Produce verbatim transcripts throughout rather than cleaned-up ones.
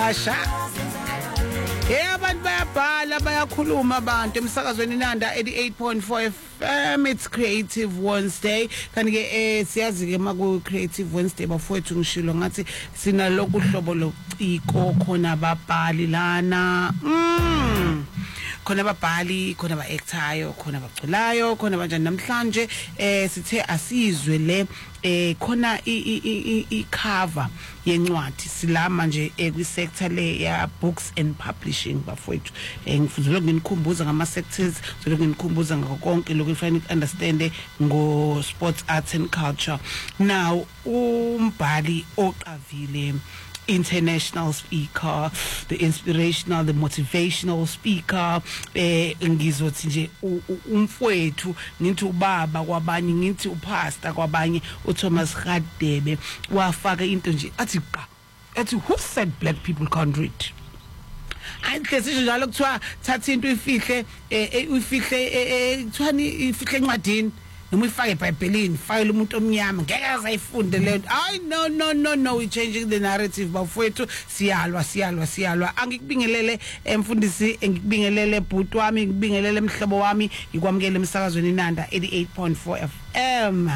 abasha. Yeah, abantu bayabhala bayakhuluma abantu emsakazweni Nanda eighty-eight point four F M. It's Creative Wednesday. Kanti ke eh siyazi ke maku Creative Wednesday bafowethu ngishilo ngathi sina lokhu hlobo lociko khona ababhali lana. Mm. Khona ababhali, khona aba-actayo, khona abaculayo, khona abanjani namhlanje eh sithe asizwe le eh khona i cover yencwadi sila manje kwi sector le ya books and publishing bafowethu. Eh ngifuzile nginikhumbuza ngama sectors, ngizole nginikhumbuza ngakho konke lokho kufanele understand ngo sports, arts and culture. Now umbhali oqavile, international speaker, the inspirational, the motivational speaker, eh ngizothi nje umfowethu ngithi ubaba kwabanye ngithi upastor kwabanye uThomas Radebe wafaka into nje athi qa athi who said black people can't read. Anhlesisho njalo kuthiwa thatha into ifihle eh ufihle kuthwani ifihle encwadini noma ifake eBhayibhelini file umuntu omnyama ngeke azayifunde le. I no no no no we changing the narrative bafowethu. Siyalwa siyalwa siyalwa angikubingelele emfundisi engikubingelele bhuti wami ngikubingelele mhlobo wami ngikwamukele emsakazweni Nanda eighty-eight point four F M.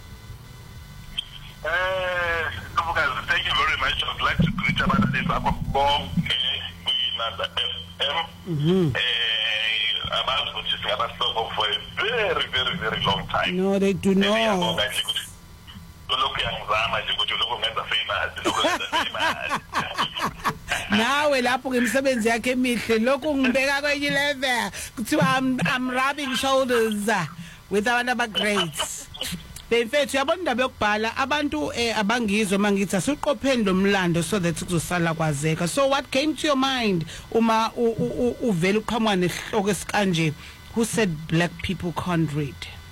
Eh guys, thank you very much. I'd like to greet about this ababonke we Nanda F M. Mhm. About which is abasongo for a very very very long time. No, they do not. Nawe lapho ngemisebenzi yakhe emihle lokho ngibeka kwenye level kuthiwa I'm rubbing shoulders with abantu abagreats. Bemfethu yabona indaba yokubhala abantu abangizwe mangithi asiqopheni lomlando so that kuzosala kwazeka. So what came to your mind uma uvela uqhamuka nehloko esikanje who said black people can't read?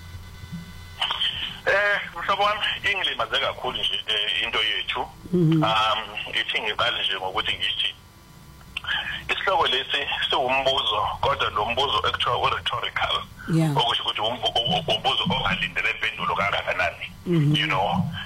Eh mhlobo wami ingilimaze kakhulu nje into yethu. Um ithi ngibale nje ngokuthi ngithi isihloko lesi siwumbuzo kodwa lo mbuzo ekuthiwa rhetorical. Okusho ukuthi umbuzo ongalindele impendulo kangakanani. You know,